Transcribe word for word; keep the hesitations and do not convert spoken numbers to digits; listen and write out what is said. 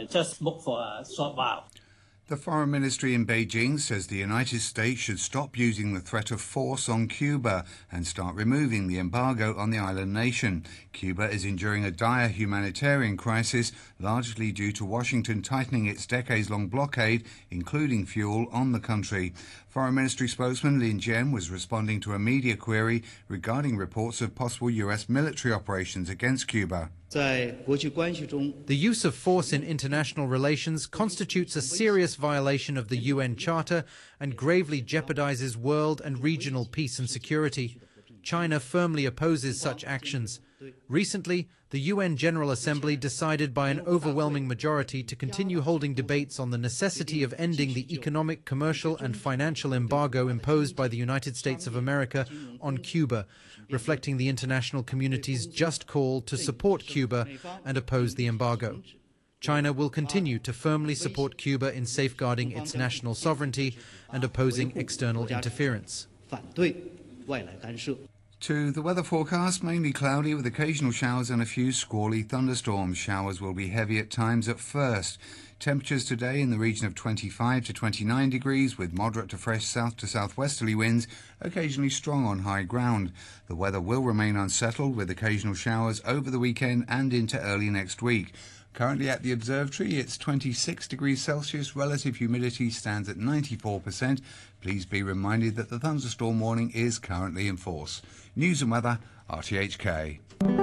I just smoke for a short while. The Foreign Ministry in Beijing says the United States should stop using the threat of force on Cuba and start removing the embargo on the island nation. Cuba is enduring a dire humanitarian crisis, largely due to Washington tightening its decades-long blockade, including fuel, on the country. Foreign Ministry spokesman Lin Jian was responding to a media query regarding reports of possible U S military operations against Cuba. The use of force in international relations constitutes a serious violation of the U N Charter and gravely jeopardizes world and regional peace and security. China firmly opposes such actions. Recently, the U N General Assembly decided by an overwhelming majority to continue holding debates on the necessity of ending the economic, commercial and financial embargo imposed by the United States of America on Cuba, reflecting the international community's just call to support Cuba and oppose the embargo. China will continue to firmly support Cuba in safeguarding its national sovereignty and opposing external interference. To the weather forecast, mainly cloudy with occasional showers and a few squally thunderstorms. Showers will be heavy at times at first. Temperatures today in the region of twenty-five to twenty-nine degrees with moderate to fresh south to southwesterly winds, occasionally strong on high ground. The weather will remain unsettled with occasional showers over the weekend and into early next week. Currently at the observatory, it's twenty-six degrees Celsius. Relative humidity stands at ninety-four percent. Please be reminded that the thunderstorm warning is currently in force. News and weather, R T H K.